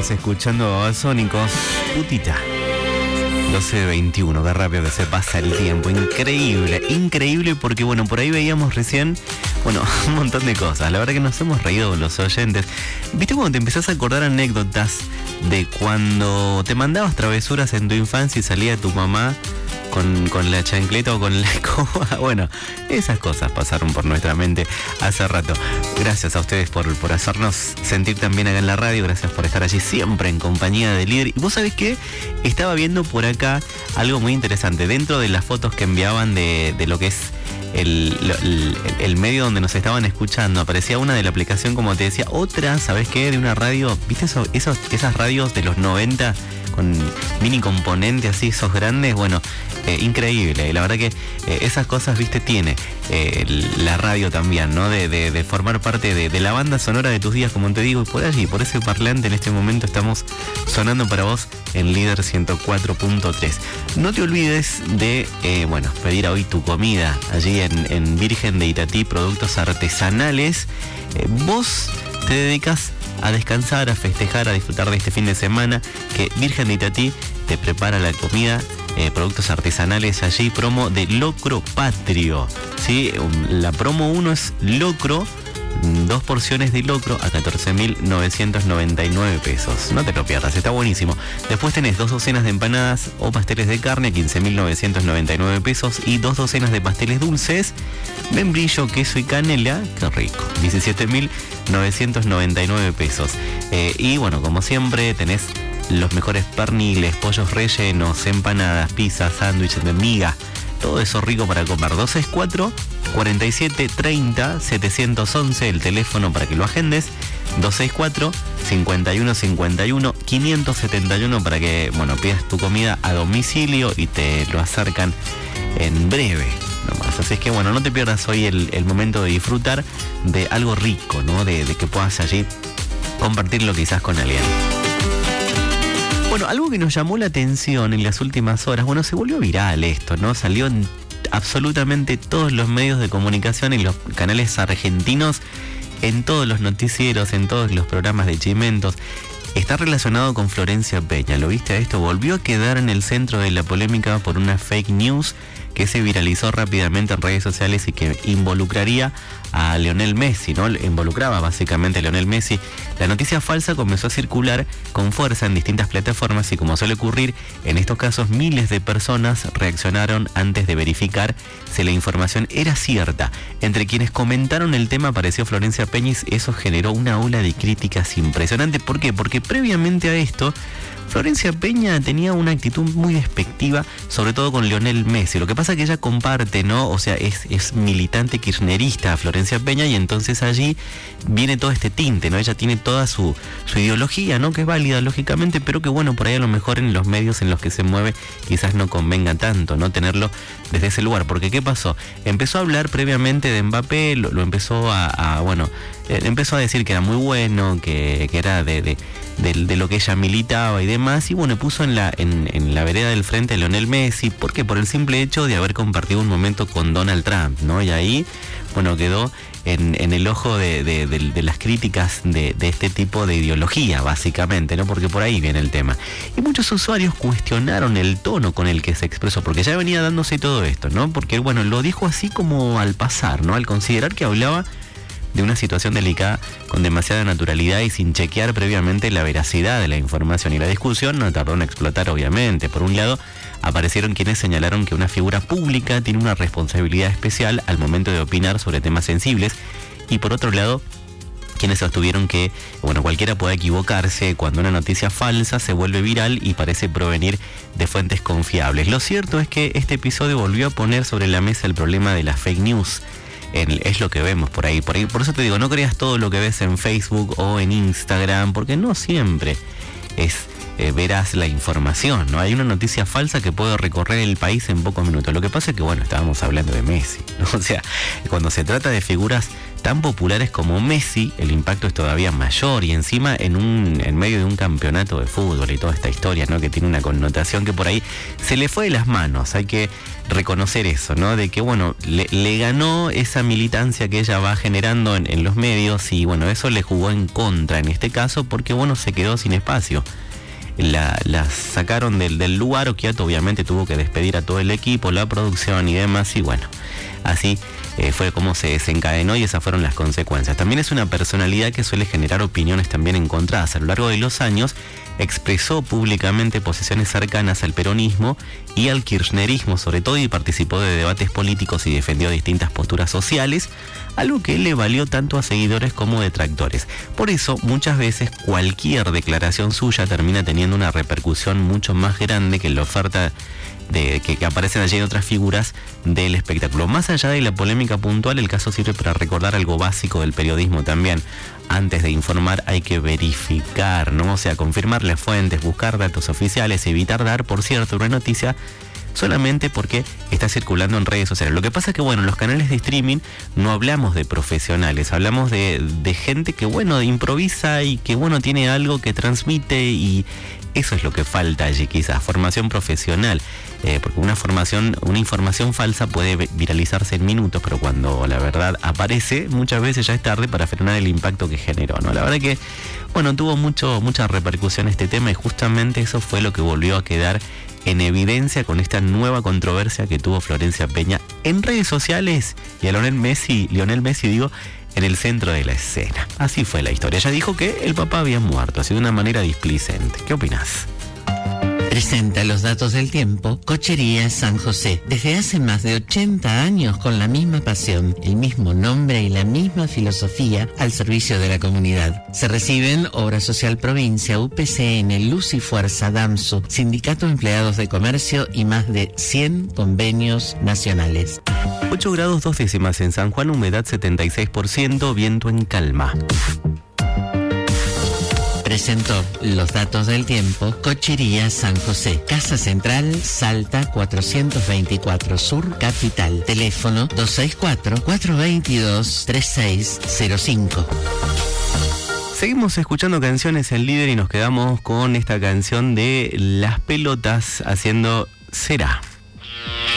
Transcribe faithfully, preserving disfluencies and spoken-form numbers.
Estás escuchando Babasónicos. Putita. doce veintiuno, qué rápido que se pasa el tiempo. Increíble, increíble porque bueno, por ahí veíamos recién, bueno, un montón de cosas. La verdad que nos hemos reído con los oyentes. ¿Viste cuando te empezás a acordar anécdotas de cuando te mandabas travesuras en tu infancia y salía tu mamá con, con la chancleta o con la escoba? Bueno, esas cosas pasaron por nuestra mente hace rato. Gracias a ustedes por, por hacernos sentir tan bien acá en la radio. Gracias por estar allí siempre en compañía de Líder. Y vos sabés que estaba viendo por acá algo muy interesante. Dentro de las fotos que enviaban de, de lo que es el, el, el medio donde nos estaban escuchando, aparecía una de la aplicación, como te decía, otra, ¿sabés qué? De una radio, ¿viste eso, esos, esas radios de los noventa con mini componente así, esos grandes? Bueno, eh, increíble. La verdad que eh, esas cosas, viste, tiene eh, la radio también, ¿no? De, de, de formar parte de, de la banda sonora de tus días, como te digo, y por allí, por ese parlante en este momento estamos sonando para vos en Líder ciento cuatro punto tres. No te olvides de, eh, bueno, pedir hoy tu comida allí en, en Virgen de Itatí, productos artesanales. Eh, vos te dedicas a descansar, a festejar, a disfrutar de este fin de semana, que Virgen de Itatí te prepara la comida, eh, productos artesanales allí, promo de locro patrio, ¿sí? La promo uno es locro, dos porciones de locro a catorce mil novecientos noventa y nueve pesos. No te lo pierdas, está buenísimo. Después tenés dos docenas de empanadas o pasteles de carne a quince mil novecientos noventa y nueve pesos y dos docenas de pasteles dulces, membrillo, queso y canela, qué rico, diecisiete mil novecientos noventa y nueve pesos. Eh, y bueno, como siempre, tenés los mejores perniles, pollos rellenos, empanadas, pizzas, sándwiches de miga, todo eso rico para comer. dos seis cuatro, cuarenta y siete, treinta, setecientos once, el teléfono para que lo agendes. dos seis cuatro, cincuenta y uno, cincuenta y uno, quinientos setenta y uno para que, bueno, pidas tu comida a domicilio y te lo acercan en breve nomás. Así es que bueno, no te pierdas hoy el, el momento de disfrutar de algo rico, ¿no? De, de que puedas allí compartirlo quizás con alguien. Bueno, algo que nos llamó la atención en las últimas horas, bueno, se volvió viral esto, ¿no? Salió en absolutamente todos los medios de comunicación, en los canales argentinos, en todos los noticieros, en todos los programas de Chimentos. Está relacionado con Florencia Peña, ¿lo viste a esto? Volvió a quedar en el centro de la polémica por una fake news que se viralizó rápidamente en redes sociales y que involucraría a Lionel Messi, ¿no? Involucraba básicamente a Lionel Messi. La noticia falsa comenzó a circular con fuerza en distintas plataformas y, como suele ocurrir en estos casos, miles de personas reaccionaron antes de verificar si la información era cierta. Entre quienes comentaron el tema apareció Florencia Peña y eso generó una ola de críticas impresionante. ¿Por qué? Porque previamente a esto, Florencia Peña tenía una actitud muy despectiva, sobre todo con Lionel Messi. Lo que pasa es que ella comparte, ¿no? O sea, es, es militante kirchnerista Florencia Peña, y entonces allí viene todo este tinte, ¿no? Ella tiene toda su, su ideología, ¿no? Que es válida, lógicamente, pero que bueno, por ahí a lo mejor en los medios en los que se mueve quizás no convenga tanto, ¿no? Tenerlo desde ese lugar. Porque ¿qué pasó? Empezó a hablar previamente de Mbappé, lo, lo empezó a, a, bueno, eh, empezó a decir que era muy bueno, que, que era de, de, de, de lo que ella militaba y demás, y bueno, puso en la, en, en la vereda del frente a Lionel Messi. ¿Por qué? Por el simple hecho de haber compartido un momento con Donald Trump, ¿no? Y ahí, bueno, quedó en, en el ojo de, de, de, de las críticas de, de este tipo de ideología, básicamente, ¿no? Porque por ahí viene el tema. Y muchos usuarios cuestionaron el tono con el que se expresó, porque ya venía dándose todo esto, ¿no? Porque, bueno, lo dijo así como al pasar, ¿no? Al considerar que hablaba de una situación delicada con demasiada naturalidad y sin chequear previamente la veracidad de la información. Y la discusión no tardó en explotar, obviamente. Por un lado, aparecieron quienes señalaron que una figura pública tiene una responsabilidad especial al momento de opinar sobre temas sensibles, y por otro lado, quienes sostuvieron que, bueno, cualquiera puede equivocarse cuando una noticia falsa se vuelve viral y parece provenir de fuentes confiables. Lo cierto es que este episodio volvió a poner sobre la mesa el problema de las fake news. Es lo que vemos por ahí. por ahí. Por eso te digo, no creas todo lo que ves en Facebook o en Instagram, porque no siempre es eh, verás la información, ¿no? Hay una noticia falsa que puede recorrer el país en pocos minutos. Lo que pasa es que, bueno, estábamos hablando de Messi, ¿no? O sea, cuando se trata de figuras tan populares como Messi, el impacto es todavía mayor, y encima en un en medio de un campeonato de fútbol y toda esta historia, ¿no? Que tiene una connotación que por ahí se le fue de las manos. Hay que reconocer eso, ¿no? De que, bueno, le, le ganó esa militancia que ella va generando en, en los medios, y bueno, eso le jugó en contra en este caso, porque bueno, se quedó sin espacio. La, la sacaron del, del lugar. Occhiato obviamente tuvo que despedir a todo el equipo, la producción y demás, y bueno, así eh, fue como se desencadenó, y esas fueron las consecuencias. También es una personalidad que suele generar opiniones también encontradas. A lo largo de los años expresó públicamente posiciones cercanas al peronismo y al kirchnerismo sobre todo, y participó de debates políticos y defendió distintas posturas sociales, algo que le valió tanto a seguidores como detractores. Por eso muchas veces cualquier declaración suya termina teniendo una repercusión mucho más grande que la oferta de que, que aparecen allí en otras figuras del espectáculo. Más allá de la polémica puntual, el caso sirve para recordar algo básico del periodismo también. Antes de informar hay que verificar, ¿no? O sea, confirmar las fuentes, buscar datos oficiales, evitar dar, por cierto, una noticia solamente porque está circulando en redes sociales. Lo que pasa es que, bueno, en los canales de streaming no hablamos de profesionales, hablamos de, de gente que, bueno, improvisa y que, bueno, tiene algo que transmite, y eso es lo que falta allí, quizás, formación profesional. Eh, porque una formación, una información falsa puede viralizarse en minutos, pero cuando la verdad aparece, muchas veces ya es tarde para frenar el impacto que generó, ¿no? La verdad que, bueno, tuvo mucho, mucha repercusión este tema, y justamente eso fue lo que volvió a quedar en evidencia con esta nueva controversia que tuvo Florencia Peña en redes sociales, y a Lionel Messi, Lionel Messi digo, en el centro de la escena. Así fue la historia. Ella dijo que el papá había muerto, así de una manera displicente. ¿Qué opinás? Presenta los datos del tiempo Cochería San José. Desde hace más de ochenta años, con la misma pasión, el mismo nombre y la misma filosofía al servicio de la comunidad. Se reciben Obra Social Provincia, U P C N, Luz y Fuerza, DAMSU, Sindicato de Empleados de Comercio y más de cien convenios nacionales. ocho grados dos décimas en San Juan, humedad setenta y seis por ciento, viento en calma. Presentó los datos del tiempo Cochería San José. Casa Central, Salta cuatrocientos veinticuatro Sur, Capital. Teléfono dos seis cuatro, cuatro dos dos, tres seis cero cinco. Seguimos escuchando canciones en Líder y nos quedamos con esta canción de Las Pelotas haciendo Será.